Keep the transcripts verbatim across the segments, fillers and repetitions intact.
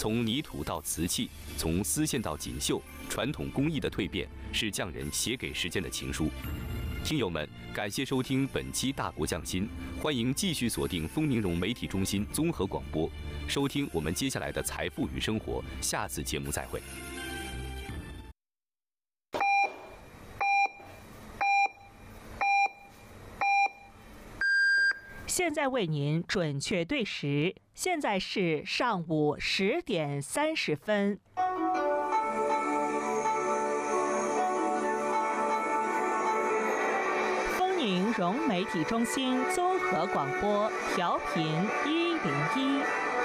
从泥土到瓷器，从丝线到锦绣，传统工艺的蜕变是匠人写给时间的情书。听友们，感谢收听本期《大国匠心》，欢迎继续锁定丰宁融媒体中心综合广播，收听我们接下来的财富与生活。下次节目再会。 现在为您准确对时，现在是上午十点三十分。丰宁融媒体中心综合广播，调频一零一。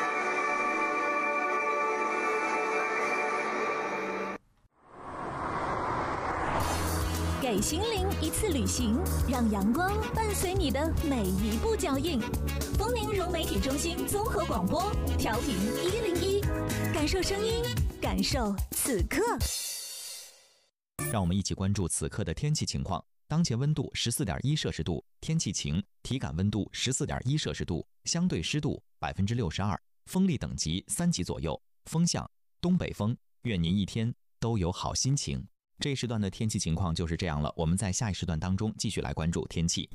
给心灵一次旅行，让阳光伴随你的每一步脚印。丰宁融媒体中心综合广播，调频一零一，感受声音，感受此刻。 让我们一起关注此刻的天气情况。当前温度十四点一摄氏度，天气晴，体感温度十四点一摄氏度，相对湿度百分之六十二，风力等级三级左右，风向东北风。愿您一天都有好心情。这一时段的天气情况就是这样了，我们在下一时段当中继续来关注天气。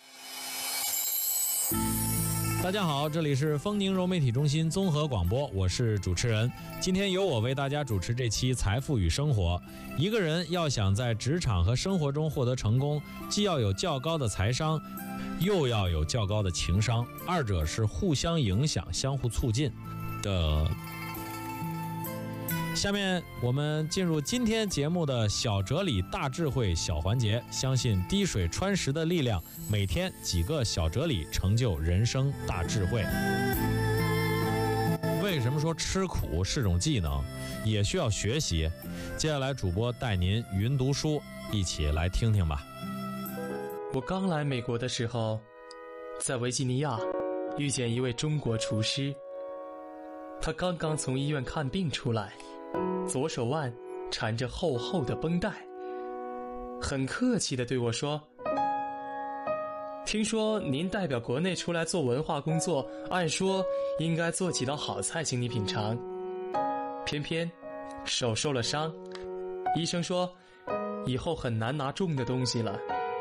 大家好，这里是丰宁融媒体中心综合广播，我是主持人。今天由我为大家主持这期财富与生活。一个人要想在职场和生活中获得成功，既要有较高的财商，又要有较高的情商，二者是互相影响、相互促进的。下面我们进入今天节目的小哲理大智慧小环节，相信滴水穿石的力量，每天几个小哲理成就人生大智慧。为什么说吃苦是种技能，也需要学习？接下来主播带您云读书，一起来听听吧。 我刚来美国的时候，在维吉尼亚遇见一位中国厨师，他刚刚从医院看病出来，左手腕缠着厚厚的绷带，很客气地对我说：听说您代表国内出来做文化工作，按说应该做几道好菜请你品尝，偏偏手受了伤，医生说以后很难拿重的东西了。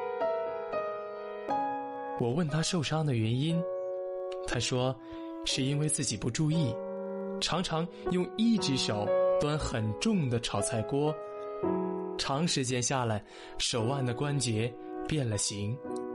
我问他受伤的原因，他说是因为自己不注意，常常用一只手端很重的炒菜锅，长时间下来，手腕的关节变了形。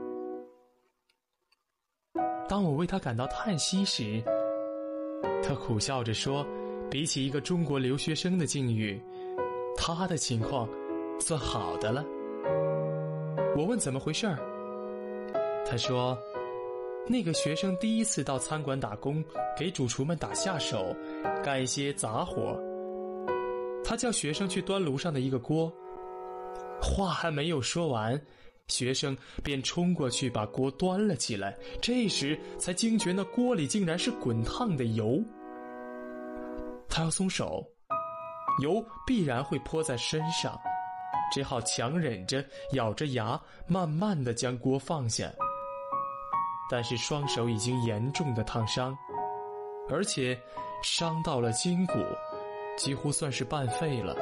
当我为他感到叹息时，他苦笑着说，比起一个中国留学生的境遇，他的情况算好的了。我问怎么回事儿，他说那个学生第一次到餐馆打工，给主厨们打下手，干一些杂活。他叫学生去端炉上的一个锅，话还没有说完，学生便冲过去把锅端了起来，这时才惊觉那锅里竟然是滚烫的油。他要松手，油必然会泼在身上，只好强忍着，咬着牙，慢慢地将锅放下。但是双手已经严重的烫伤，而且伤到了筋骨，几乎算是半废了。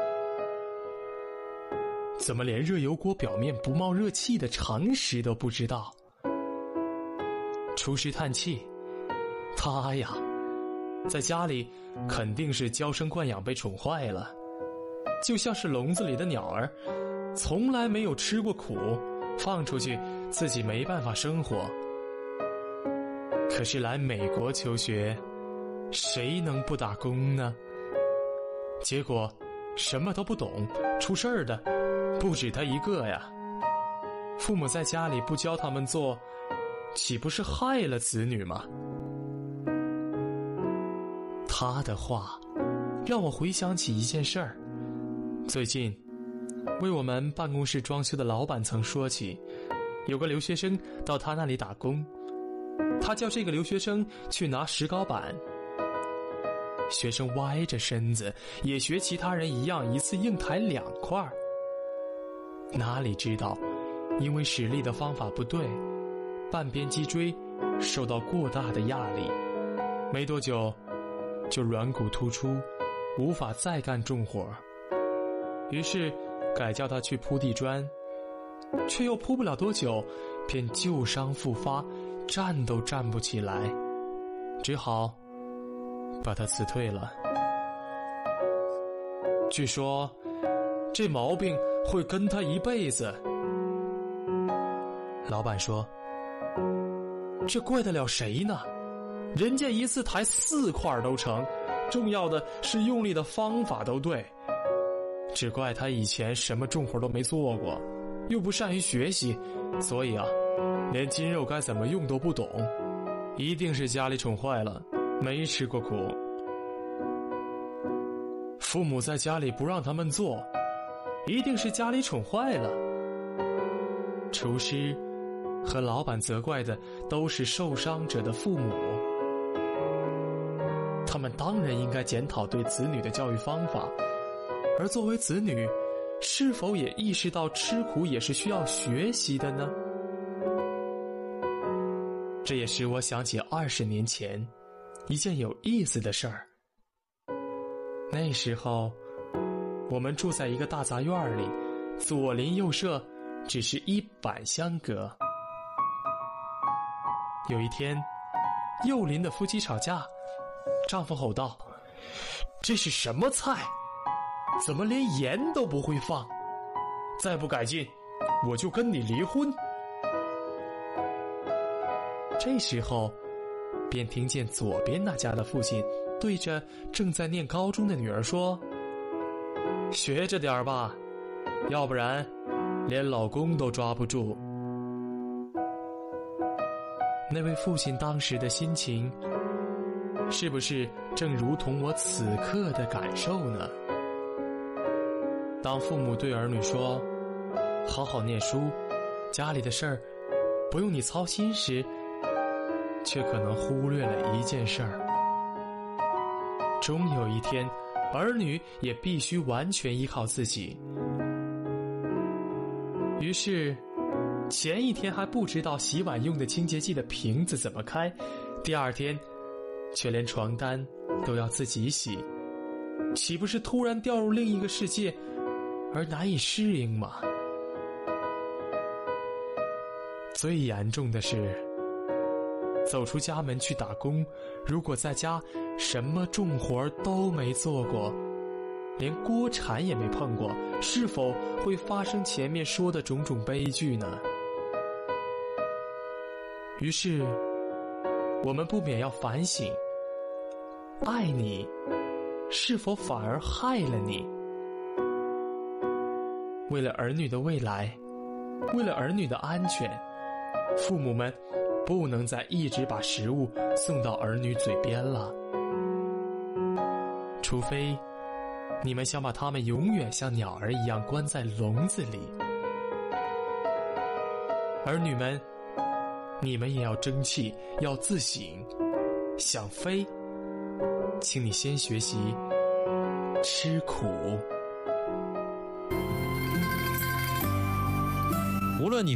怎么连热油锅表面不冒热气的常识都不知道？厨师叹气，他呀，在家里肯定是娇生惯养被宠坏了，就像是笼子里的鸟儿，从来没有吃过苦，放出去自己没办法生活。可是来美国求学，谁能不打工呢？结果什么都不懂，出事儿的不止他一个呀。父母在家里不教他们做，岂不是害了子女吗？他的话让我回想起一件事儿。最近为我们办公室装修的老板曾说起，有个留学生到他那里打工，他叫这个留学生去拿石膏板，学生歪着身子，也学其他人一样，一次硬抬两块。哪里知道因为使力的方法不对，半边脊椎受到过大的压力，没多久就软骨突出，无法再干重活，于是改叫他去铺地砖，却又铺不了多久，便旧伤复发，站都站不起来，只好把他辞退了。据说这毛病会跟他一辈子。老板说，这怪得了谁呢？人家一次抬四块都成，重要的是用力的方法都对，只怪他以前什么重活都没做过，又不善于学习，所以啊，连筋肉该怎么用都不懂，一定是家里宠坏了，没吃过苦。父母在家里不让他们做，一定是家里宠坏了。厨师和老板责怪的都是受伤者的父母，他们当然应该检讨对子女的教育方法，而作为子女，是否也意识到吃苦也是需要学习的呢？这也使我想起二十年前一件有意思的事儿。那时候我们住在一个大杂院里，左邻右舍只是一板相隔。有一天，右邻的夫妻吵架，丈夫吼道：“这是什么菜？怎么连盐都不会放？再不改进，我就跟你离婚。”这时候，便听见左边那家的父亲对着正在念高中的女儿说：“学着点吧，要不然连老公都抓不住。”那位父亲当时的心情，是不是正如同我此刻的感受呢？当父母对儿女说好好念书，家里的事儿不用你操心时，却可能忽略了一件事儿：终有一天，儿女也必须完全依靠自己。于是前一天还不知道洗碗用的清洁剂的瓶子怎么开，第二天却连床单都要自己洗，岂不是突然掉入另一个世界而难以适应吗？最严重的是，走出家门去打工，如果在家什么重活都没做过，连锅铲也没碰过，是否会发生前面说的种种悲剧呢？于是我们不免要反省，爱你是否反而害了你？为了儿女的未来，为了儿女的安全，父母们不能再一直把食物送到儿女嘴边了，除非你们想把他们永远像鸟儿一样关在笼子里。儿女们，你们也要争气，要自省。想飞，请你先学习吃苦。 无论你